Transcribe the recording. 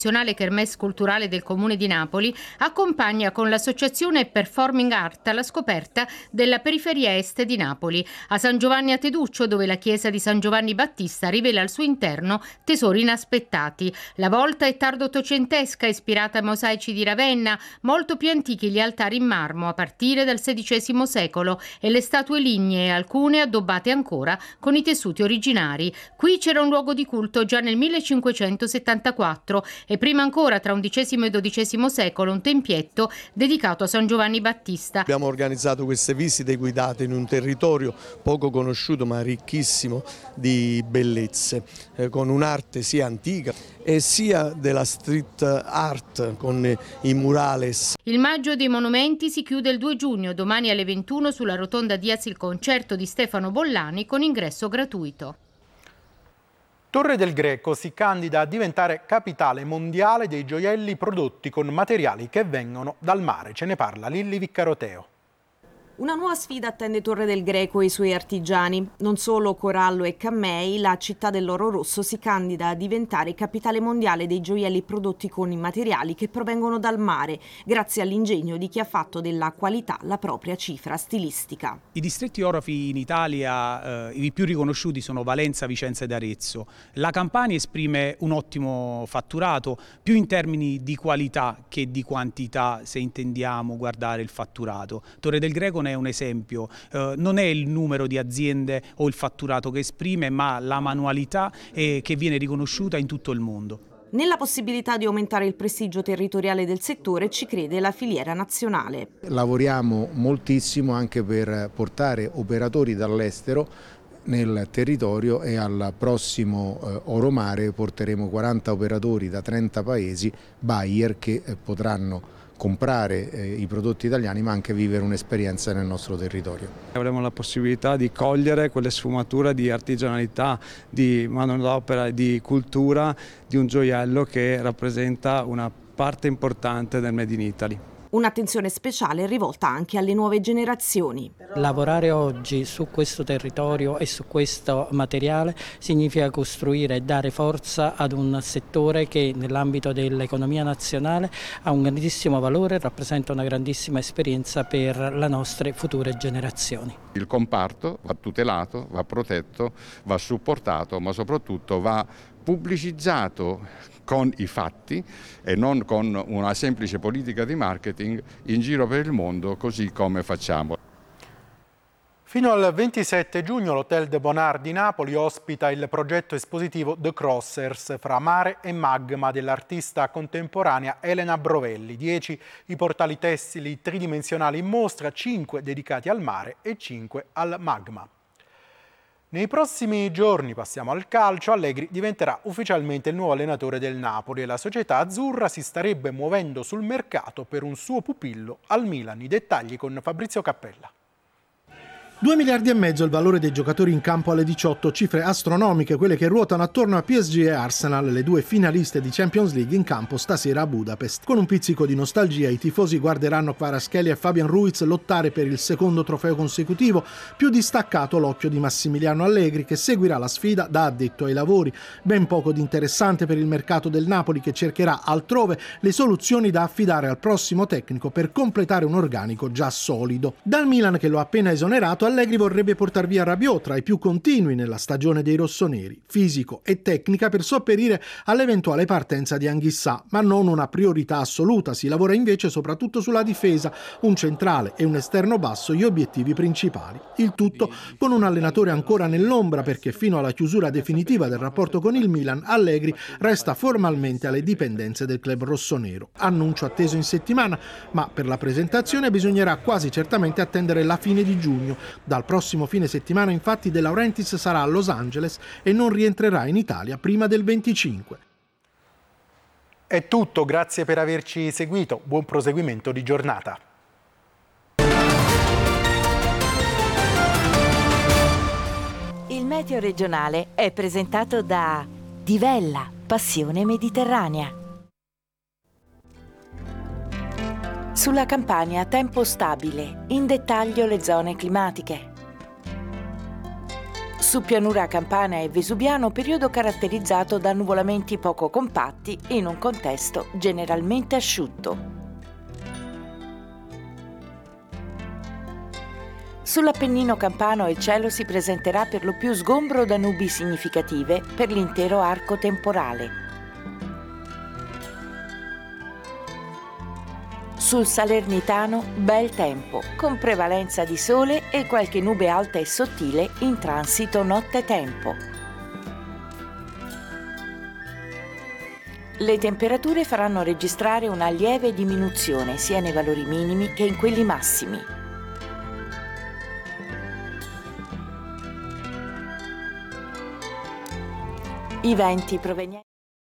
Kermesse culturale del Comune di Napoli accompagna con l'associazione Performing Art alla scoperta della periferia est di Napoli, a San Giovanni a Teduccio, dove la chiesa di San Giovanni Battista rivela al suo interno tesori inaspettati. La volta è tardo ottocentesca, ispirata ai mosaici di Ravenna, molto più antichi gli altari in marmo a partire dal XVI secolo e le statue lignee, alcune addobbate ancora con i tessuti originari. Qui c'era un luogo di culto già nel 1574 e prima ancora, tra XI e XII secolo, un tempietto dedicato a San Giovanni Battista. Abbiamo organizzato queste visite guidate in un territorio poco conosciuto ma ricchissimo di bellezze, con un'arte sia antica e sia della street art con i murales. Il Maggio dei Monumenti si chiude il 2 giugno, domani alle 21 sulla rotonda Diaz il concerto di Stefano Bollani con ingresso gratuito. Torre del Greco si candida a diventare capitale mondiale dei gioielli prodotti con materiali che vengono dal mare. Ce ne parla Lilli Viccaroteo. Una nuova sfida attende Torre del Greco e i suoi artigiani. Non solo corallo e cammei, la città dell'oro rosso si candida a diventare capitale mondiale dei gioielli prodotti con i materiali che provengono dal mare, grazie all'ingegno di chi ha fatto della qualità la propria cifra stilistica. I distretti orofi in Italia, i più riconosciuti sono Valenza, Vicenza ed Arezzo. La Campania esprime un ottimo fatturato, più in termini di qualità che di quantità, se intendiamo guardare il fatturato. Torre del Greco è un esempio, non è il numero di aziende o il fatturato che esprime, ma la manualità che viene riconosciuta in tutto il mondo. Nella possibilità di aumentare il prestigio territoriale del settore ci crede la filiera nazionale. Lavoriamo moltissimo anche per portare operatori dall'estero nel territorio e al prossimo Oromare porteremo 40 operatori da 30 paesi, buyer, che potranno comprare i prodotti italiani ma anche vivere un'esperienza nel nostro territorio. Avremo la possibilità di cogliere quelle sfumature di artigianalità, di manodopera, di cultura di un gioiello che rappresenta una parte importante del Made in Italy. Un'attenzione speciale rivolta anche alle nuove generazioni. Lavorare oggi su questo territorio e su questo materiale significa costruire e dare forza ad un settore che nell'ambito dell'economia nazionale ha un grandissimo valore e rappresenta una grandissima esperienza per le nostre future generazioni. Il comparto va tutelato, va protetto, va supportato, ma soprattutto va pubblicizzato con i fatti e non con una semplice politica di marketing in giro per il mondo, così come facciamo. Fino al 27 giugno l'Hotel de Bonard di Napoli ospita il progetto espositivo The Crossers fra mare e magma dell'artista contemporanea Elena Brovelli. 10 i portali tessili tridimensionali in mostra, 5 dedicati al mare e 5 al magma. Nei prossimi giorni, passiamo al calcio, Allegri diventerà ufficialmente il nuovo allenatore del Napoli e la società azzurra si starebbe muovendo sul mercato per un suo pupillo al Milan. I dettagli con Fabrizio Cappella. 2,5 miliardi il valore dei giocatori in campo alle 18, cifre astronomiche, quelle che ruotano attorno a PSG e Arsenal, le due finaliste di Champions League in campo stasera a Budapest. Con un pizzico di nostalgia i tifosi guarderanno Kvaratskhelia e Fabian Ruiz lottare per il secondo trofeo consecutivo, più distaccato l'occhio di Massimiliano Allegri che seguirà la sfida da addetto ai lavori. Ben poco di interessante per il mercato del Napoli che cercherà altrove le soluzioni da affidare al prossimo tecnico per completare un organico già solido. Dal Milan, che lo ha appena esonerato, Allegri vorrebbe portar via Rabiot, tra i più continui nella stagione dei rossoneri, fisico e tecnica per sopperire all'eventuale partenza di Anguissa, ma non una priorità assoluta. Si lavora invece soprattutto sulla difesa, un centrale e un esterno basso gli obiettivi principali. Il tutto con un allenatore ancora nell'ombra perché fino alla chiusura definitiva del rapporto con il Milan Allegri resta formalmente alle dipendenze del club rossonero. Annuncio atteso in settimana, ma per la presentazione bisognerà quasi certamente attendere la fine di giugno. Dal prossimo fine settimana infatti De Laurentiis sarà a Los Angeles e non rientrerà in Italia prima del 25. È tutto, grazie per averci seguito, buon proseguimento di giornata. Il meteo regionale è presentato da Divella, passione mediterranea. Sulla Campania tempo stabile, in dettaglio le zone climatiche. Su pianura campana e vesuviano, periodo caratterizzato da nuvolamenti poco compatti in un contesto generalmente asciutto. Sull'Appennino campano il cielo si presenterà per lo più sgombro da nubi significative per l'intero arco temporale. Sul Salernitano bel tempo, con prevalenza di sole e qualche nube alta e sottile in transito nottetempo. Le temperature faranno registrare una lieve diminuzione sia nei valori minimi che in quelli massimi. I venti provenienti